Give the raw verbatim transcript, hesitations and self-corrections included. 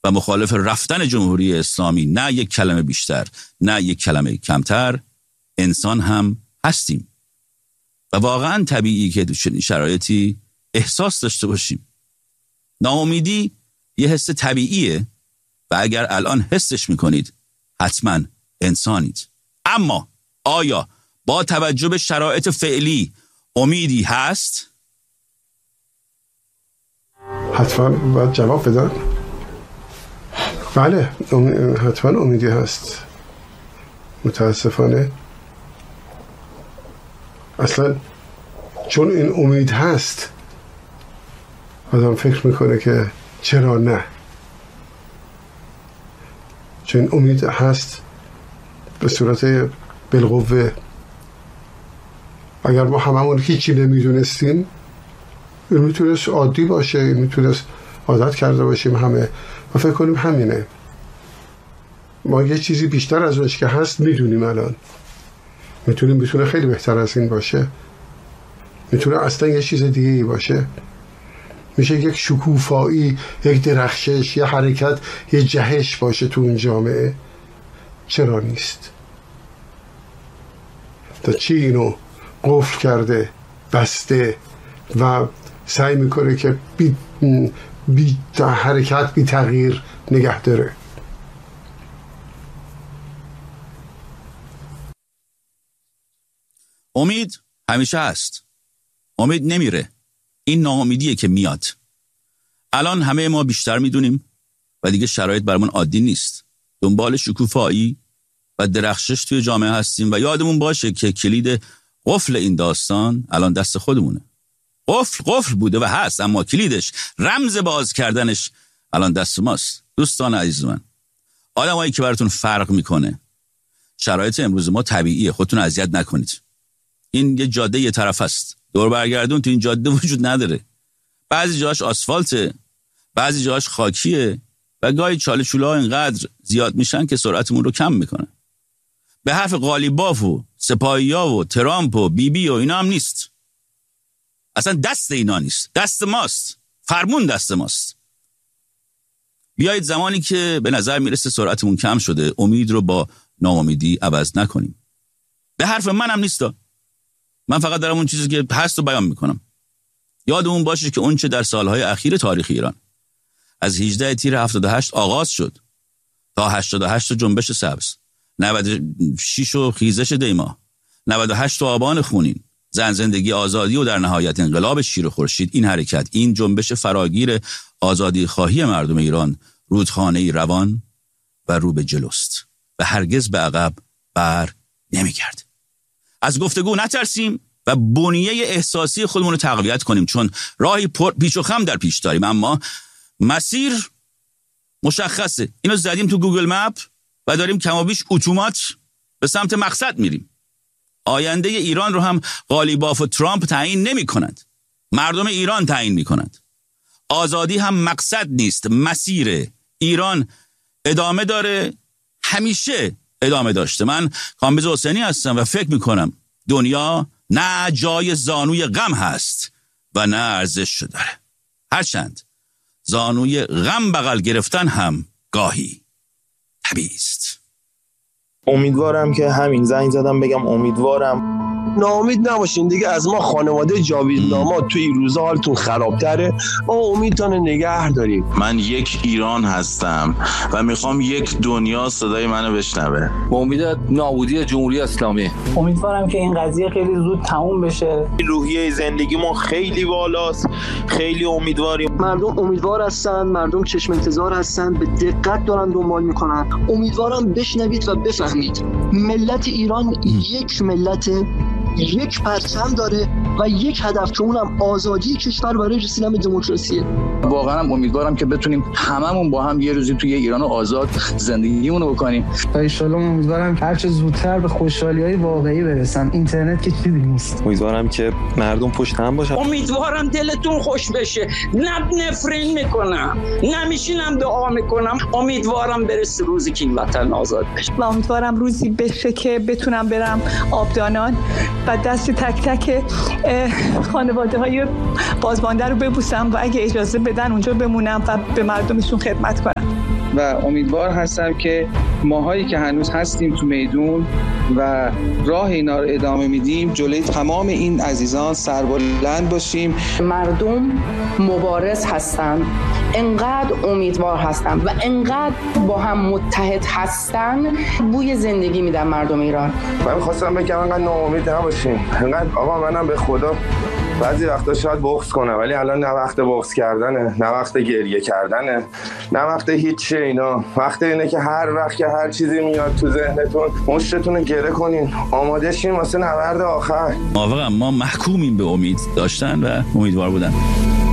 و مخالف رفتن جمهوری اسلامی، نه یک کلمه بیشتر نه یک کلمه کمتر، انسان هم هستیم و واقعا طبیعی که تو چنین شرایطی احساس داشته باشیم. ناامیدی یه حس طبیعیه و اگر الان حسش میکنید حتما انسانید. اما آیا با توجه به شرایط فعلی امیدی هست؟ حتما باید جواب بدن. بله حتما امیدی هست. متاسفانه اصلا چون این امید هست آدم فکر میکنه که چرا نه. چون امید هست به صورت بالقوه. اگر ما هممون هیچی نمیدونستیم، این میتونست عادی باشه، این میتونست عادت کرده باشیم همه و فکر کنیم همینه. ما یه چیزی بیشتر از اونش که هست میدونیم. الان میتونیم میتونه خیلی بهتر از این باشه، میتونه اصلا یه چیز دیگه ای باشه. میشه یک شکوفایی، یک درخشش، یه حرکت، یه جهش باشه تو اون جامعه. چرا نیست؟ تا چی اینو قفل کرده، بسته و سعی میکنه که بی, بی حرکت، بی تغییر نگه داره. امید همیشه هست. امید نمیره. این ناامیدیه که میاد. الان همه ما بیشتر میدونیم و دیگه شرایط برامون عادی نیست. دنبال شکوفایی و درخشش توی جامعه هستیم و یادمون باشه که کلید قفل این داستان الان دست خودمونه. قفل قفل بوده و هست، اما کلیدش، رمز باز کردنش الان دست ماست. دوستان عزیز من، آدمایی که براتون فرق میکنه، شرایط امروز ما طبیعیه، خودتون اذیت نکنید. این یه جاده یه طرف است، دور برگردون تو این جاده وجود نداره. بعضی جاش آسفالته، بعضی جاش خاکیه و گاهی چاله چوله ها اینقدر زیاد میشن که سرعتمون رو کم میکنن. به حرف قالیباف و سپاهیا و ترامپ و بی بی و اینا هم نیست. اصلا دست اینا نیست، دست ماست. فرمون دست ماست. بیایید زمانی که به نظر میرسه سرعتمون کم شده، امید رو با ناامیدی عوض نکنیم. به حرف منم نیستا، من فقط دارم اون چیزی که هست رو بیان میکنم. یادمون باشه که اون چه در سالهای اخیر تاریخ ایران از هجدهم تیر هفتاد و هشت آغاز شد تا هشتاد و هشت جنبش سبز، نود و شش و خیزش دیما، نود و هشت آبان خونین، زن زندگی آزادی و در نهایت انقلاب شیر و خورشید، این حرکت، این جنبش فراگیر آزادی خواهی مردم ایران رودخانه‌ای روان و رو به جلوست و هرگز به عقب بر نمیگرده. از گفتگو نترسیم و بنیه احساسی خودمون رو تقویت کنیم، چون راهی پر پیچ و خم در پیش داریم، اما مسیر مشخصه. اینو زدیم تو گوگل مپ و داریم کم و بیش اتومات به سمت مقصد میریم. آینده ایران رو هم قالیباف و ترامپ تعیین نمی کنند، مردم ایران تعیین می کنند. آزادی هم مقصد نیست، مسیر. ایران ادامه داره، همیشه ادامه داشته. من کامبیز حسینی هستم و فکر می کنم دنیا نه جای زانوی غم هست و نه ارزش داره، هرچند زانوی غم بغل گرفتن هم گاهی طبیعی است. امیدوارم که همین زنگ زدم بگم امیدوارم ناامید نباشین دیگه. از ما خانواده جاوید داماد توی این روزا حالتون خرابتره، ما امیدتون نگه داریم. من یک ایران هستم و میخوام یک دنیا صدای منو بشنوه. با امید نابودی جمهوری اسلامی. امیدوارم که این قضیه خیلی زود تموم بشه. روحیه زندگیمون خیلی بالاست، خیلی امیدواریم. مردم امیدوار هستن، مردم چشم انتظار هستن، به دقت دارن دنبال میکنن. امیدوارم بشنوید و بفهمید ملت ایران یک ملت، یک پرچم داره و یک هدف که اونم آزادی کشور برای رسیدن به دموکراسی. واقعا هم امیدوارم که بتونیم هممون با هم یه روزی توی ایران آزاد زندگیمون رو بکنیم. و ان شاءالله امیدوارم که هر چه زودتر به خوشحالی‌های واقعی برسن. اینترنت که چیزی نیست. امیدوارم که مردم پشت هم باشن. امیدوارم دلتون خوش بشه، نه نفرین میکنم، نمیشینم دعا میکنم. امیدوارم برسه روزی که این وطن آزاد بشه. و امیدوارم روزی بشه که بتونم برم آبدانان و دست تک تک خانواده های بازمانده رو ببوسم و اگه اجازه بدن اونجا بمونم و به مردمشون خدمت کنم. و امیدوار هستم که ماهایی که هنوز هستیم تو میدون و راه اینا رو ادامه میدیم جلوی تمام این عزیزان سربلند باشیم. مردم مبارز هستن، انقدر امیدوار هستن و انقدر با هم متحد هستن، بوی زندگی میدن مردم ایران. من خواستم بگم انقدر ناامید نباشین، انقدر آقا منم به خدا بعضی وقتا شاید بغض کنم، ولی الان نه وقت بغض کردنه، نه وقت گریه کردنه، نه وقت هیچ چی. اینا وقت اینه که هر وقت که هر چیزی میاد تو ذهنتون مشتتون رو گره کنین، آماده شین واسه نبرد آخر. موافقم، ما محکومیم به امید داشتن و امیدوار بودن.